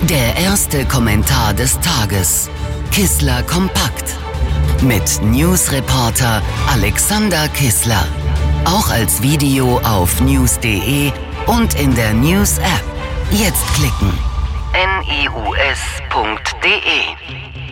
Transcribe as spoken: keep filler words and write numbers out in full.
Der erste Kommentar des Tages. Kissler kompakt. Mit Newsreporter Alexander Kissler. Auch als Video auf news punkt de und in der News-App. Jetzt klicken. news punkt de